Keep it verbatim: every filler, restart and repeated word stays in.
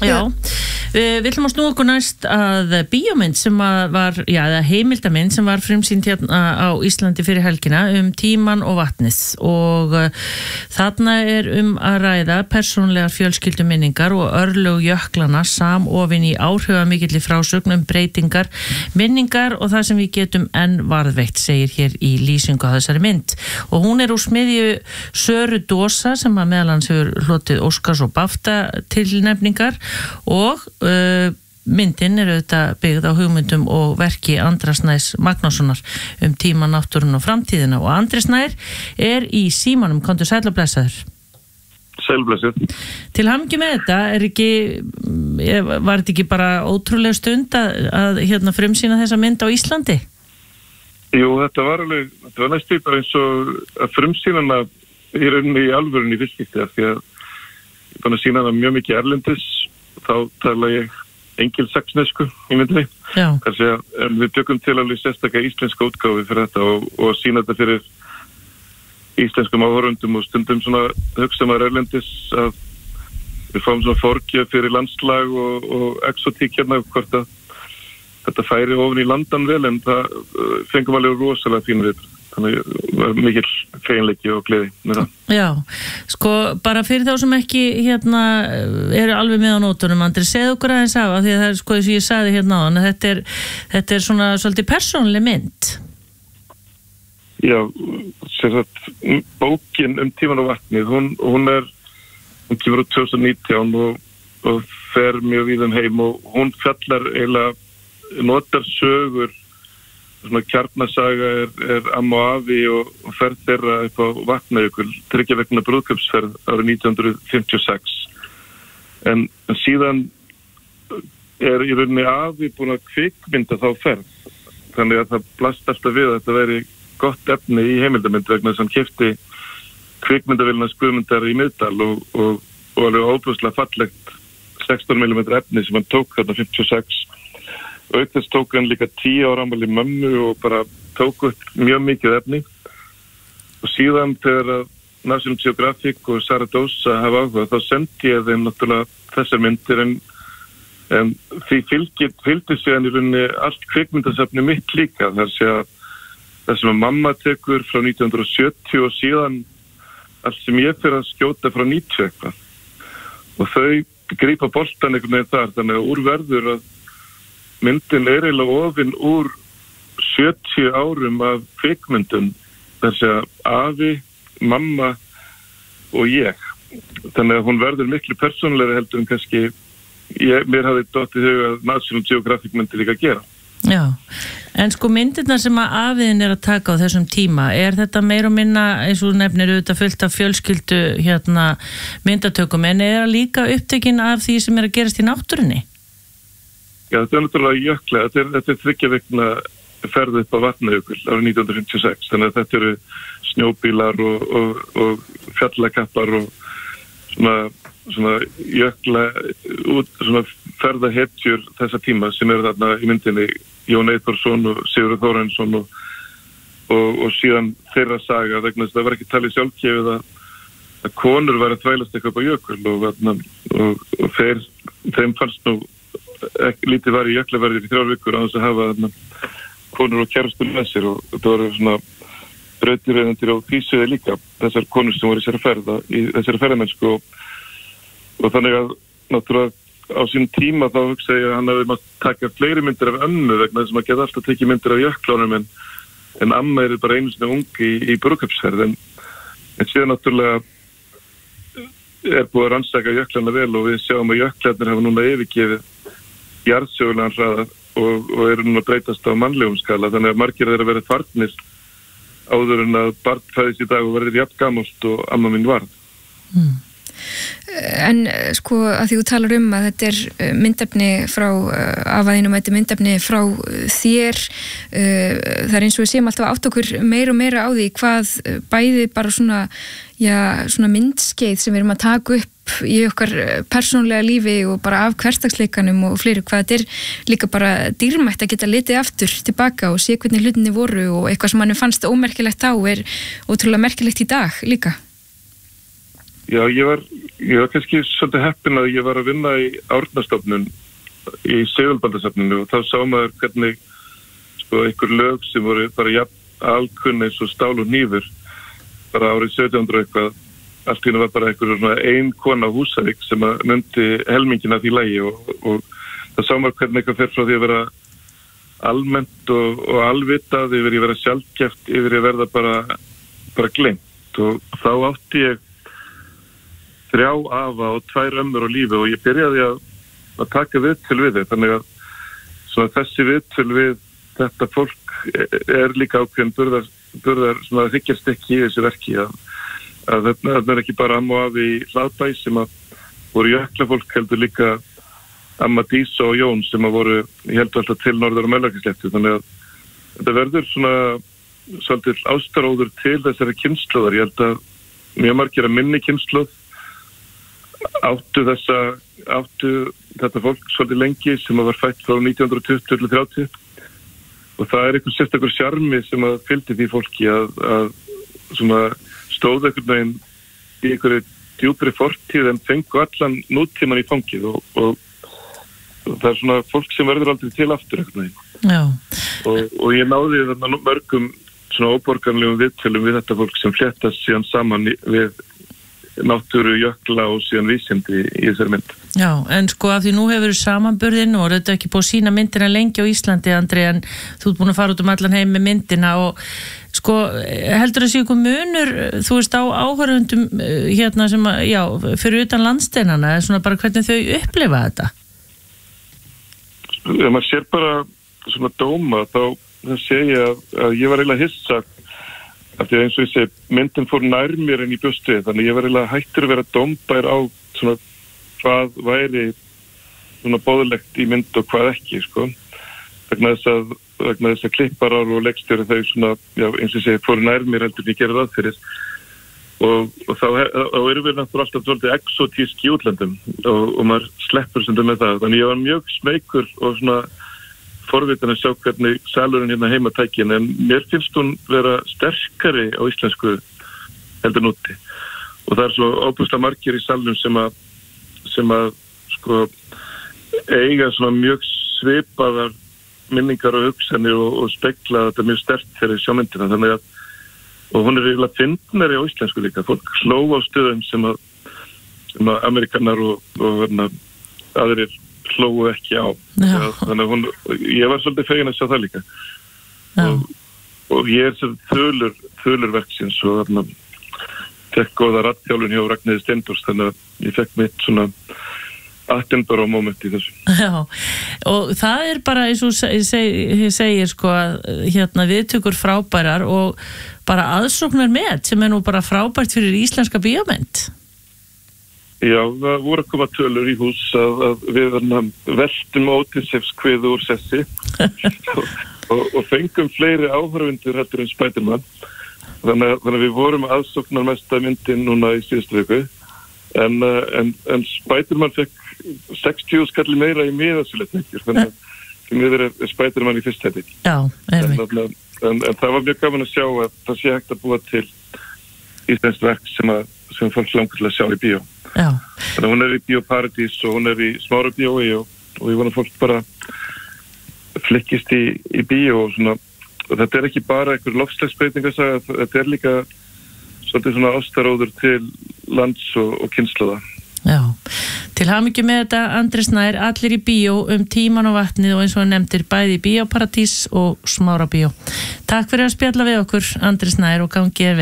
Já, við viljum að snúa okkur næst að bíómynd sem var, já, heimildamynd sem var frumsýnd hérna á Íslandi fyrir helgina um tíman og vatnið og þarna er um að ræða persónlegar fjölskylduminningar og örlög jöklana samofin í áhrifamikilli frásögn um breytingar, minningar og það sem við getum enn varðveitt, segir hér í lýsingu á þessari mynd. Og hún er úr smiðju Söru Dósa sem að meðalans hefur hlotið Óskars og BAFTA tilnefningar og uh, myndin er auðvitað byggð á hugmyndum og verki Andra Snæs Magnússonar um tíma, náttúruna og framtíðina og Andri Snær er í símanum, komdu sæll og blessaður. Sælblessuð. Til hamingju með þetta, er ekki, var þetta ekki bara ótrúlega stund að, að hérna frumsýna þessa mynd á Íslandi? Jú, þetta var alveg, þetta var næstu bara eins og að frumsýnana í rauninni í alvörunni í fyrstskipti af því að ég fann að sína hana mjög mikið erlendis. Þá tala ég engilsaxnesku í myndinni. Já. Kansi að við bjökum til alveg sérstaklega íslenska útgáfi fyrir þetta og, og sína þetta fyrir íslenskum áhorfendum og stundum svona hugsa maður erlendis að við fáum svona forgjöf fyrir landslag og, og exotík hérna hvort að þetta færi ofan í landan vel en það fengum alveg rosalega fín við. Þannig var mikill feinleiki og gleði með það. Já, sko bara fyrir þá sem ekki hérna eru alveg með á nótunum, Andri, segðu okkur aðeins af því að það er sko eins og ég sagði hérna á hann að þetta er, þetta er svona svolítið persónuleg mynd. Já, sér að bókin um tíman og vatnið, hún, hún er hún kemur úr tvö þúsund og nítján og, og fer mjög víðum heim og hún fjallar eiginlega notar sögur. Svona kjarnasaga er, er amma og afi og, og ferð þeirra upp á Vatnajökul, þriggja vegna brúðkaupsferð árið nítján hundruð fimmtíu og sex. En, en síðan er í rauninni afi búin að kvikmynda þá ferð. Þannig að það blast alltaf við að þetta veri gott efni í heimildamynd vegna þess að hann keypti kvikmyndavélina Guðmundar í Miðdal og, og, og alveg óbúslega fallegt sextán millimetra efni sem hann tók þarna fimmtíu og sex. Auk þess tók hann líka tíu ára afmæli mömmu og bara tók upp mjög mikið efni og síðan þegar að National Geographic og Sara Dósa hafa áhuga þá sendi ég þeim náttúrulega þessar myndir en, en því fylgdi, fylgdi síðan í rauninni allt kvikmyndasafni mitt líka þar sé að það sem að mamma tekur frá nítján hundruð sjötíu og síðan allt sem ég fyrir að skjóta frá níutíu eitthvað og þau grípa boltan einhvern veginn þar þannig að úrverður að myndin er eiginlega ofin úr sjötíu árum af kvikmyndum þess að afi, mamma og ég. Þannig að hún verður miklu persónulegri heldur en kannski ég, mér hafði dottið hug að National Geographic myndi líka gera. Já, en sko myndirnar sem að afiðin er að taka á þessum tíma, er þetta meir og minna, eins og nefnir auðvitað fullt af fjölskyldu hérna myndatökum, en er það líka upptekin af því sem er að gerast í náttúrunni? Já, þetta er náttúrulega jökla, þetta er, þetta er þriggja vikna ferð upp á Vatnajökul árið nítján hundruð fimmtíu og sex, þannig að þetta eru snjóbílar og, og, og fjallakappar og svona, svona jökla út, svona ferðahetjur þessa tíma sem eru þarna í myndinni Jón Eyþórsson og Sigurður Þórarinsson og, og, og síðan þeirra saga vegna þess að það var ekki talið sjálfgefið að, að konur væri að þvælast eitthvað upp á jökul og, og, og þeir, þeim fannst nú ekki lítið var í jöklaverðir í þrjár vikur á þess að hafa þarna konur og kærastur með sér og þetta voru svona brautirreiðendur á Hríseyri líka þessar konur sem voru í þessari ferða í þessari ferðamennsku og, og þannig að náttúrulega á sín tíma þá hugsa ég að hann hafi mátt taka fleiri myndir af ömmu vegna þess að maður geta alltaf tekið myndir af jöklunum en, en amma er bara einu sinni ungi í, í brúðkaupsferð en, en síðan náttúrulega er búið að rannsaka jöklana vel og við sjáum að jöklarnir hafa núna yfirgefið jarðsögulegan hraða og, og eru núna að breytast á mannlegum skala þannig að margir þeirra verið farnir áður en að barn fæðist í dag og verið jafn gamalt og amma mín varð. Mm. En sko að því þú talar um að þetta er myndefni frá afaðinum, þetta er myndefni frá þér, það er eins og við séum alltaf átt okkur meira og meira á því hvað bæði bara svona, já, svona myndskeið sem við erum að taka upp í okkar persónulega lífi og bara af hversdagsleikanum og fleiri, hvað þetta er líka bara dýrmætt að geta litið aftur tilbaka og sé hvernig hlutinni voru og eitthvað sem mann fannst ómerkilegt þá er ótrúlega merkilegt í dag líka. Já, ég var, ég var kannski svolítið heppinn að ég var að vinna í Árnastofnun í Segulbandasafninu og þá sá maður hvernig sko einhver lög sem voru bara jafn alkunn eins og stál og hnífur bara árið sautján hundruð eitthvað allt í einu var bara einhver svona ein kona á Húsavík sem að myndi helmingina því lagi og, og það sá maður hvernig eitthvað fer frá því að vera almennt og, og alvitað yfir að vera sjálfgeft yfir að verða bara, bara gleymt og þá átti ég þrjá afa og tvær ömmur á lífi og ég byrjaði að, að taka viðtöl við þau þannig að svona, þessi viðtöl við þetta fólk er líka ákveðin burðar, burðar svona þykjast ekki í þessu verki að, að þetta er ekki bara amma og afi í Hlaðbæ sem að voru jöklafólk heldur líka amma Dísa og Jón sem að voru ég held alltaf til norður og Melrakkasléttu þannig að þetta verður svona svolítið ástaróður til þessari kynslóðar ég held að mjög margir að minni kynslóð áttu þessa áttu þetta fólk svolítið lengi sem að var fætt frá nítján hundruð tuttugu til þrjátíu og það er einhver sérstakur sjarmi sem að fylgdi því fólki að, að svona stóð einhvern veginn í einhverju djúpri fortíð en fengu allan nútíman í fangið og, og, og það er svona fólk sem verður aldrei til aftur einhvern veginn Já. og, og ég náði þarna mörgum svona óborganlegum viðtölum við þetta fólk sem fléttast síðan saman við náttúru, jökla og síðan vísindi í þessari mynd. Já, en sko af því nú hefur samanburðin og þetta ekki búið að sína myndina lengi á Íslandi, Andri, en þú ert búin að fara út um allan heim með myndina og sko heldur að sé ykkur munur, þú veist, á áhörfundum hérna sem að, já, fyrir utan landsteinana, eða svona bara hvernig þau upplifa þetta? Ef maður sér bara svona dóma, þá það sé ég að, að ég var eiginlega hissa af því að eins og ég segi, myndin fór nær mér en í bjóstu, þannig ég var eiginlega hættur að vera dómbær á svona hvað væri svona bóðlegt í mynd og hvað ekki, sko. Vegna þess að, vegna þess að klipparar og leikstjóri þau svona, já, eins og ég segi, fór nær mér heldur en ég gerði það fyrir. Og, og þá, þá erum við náttúrulega alltaf svolítið exotísk í útlöndum og, og maður sleppur stundum með það. Þannig ég var mjög smeykur og svona forvitin að sjá hvernig salurinn hérna heima tækin en mér finnst hún vera sterkari á íslensku heldur núti og það er svo óbúslega margir í salnum sem að sem að sko eiga svona mjög svipaðar minningar og hugsanir og, og spegla þetta mjög sterkt fyrir sjómyndina þannig að og hún er eiginlega fyndnari á íslensku líka fólk hló á stöðum sem að sem að amerikanar og, og verna, aðrir hlóu ekki á þannig að hún, ég var svolítið fegin að sjá það líka og, og ég er sér þölur þölurverksins og þarna fekk góða rattjálun hjá Ragnheiði Steindórs þannig að ég fekk mitt svona Attenborough moment í þessu Já, og það er bara eins og ég seg, segir sko að hérna viðtökur frábærar og bara aðsóknar með sem er nú bara frábært fyrir íslenska bíómynd Já, það voru að koma tölur í hús að, að við veltum Ódysseifskviðu úr sessi og, og, og fengum fleiri áhorfendur heldur en Spiderman þannig, þannig að við vorum aðsóknar mesta myndin núna í síðustu viku en, en, en Spiderman fekk sextíu skalli meira í miðasölutekjur þannig að við erum Spiderman í fyrst hætti Já, en, en, en, en það var mjög gaman að sjá að það sé hægt að búa til íslenskt verk sem, að, sem fólk langar til að sjá í bíó Já. Þannig að hún er í Bíóparadís og hún er í Smára bíói og, og ég vona fólk bara flikkist í, í bíó og svona og þetta er ekki bara einhver loftslagsbreytingasaga, þetta er líka svolítið svona ástaróður til lands og, og kynslóða. Já, til hamingju með þetta Andri Snær, allir í bíó um tíman og vatnið og eins og nefndir bæði í Bíóparadís og Smára bíó. Takk fyrir að spjalla við okkur Andri Snær og gangið vel.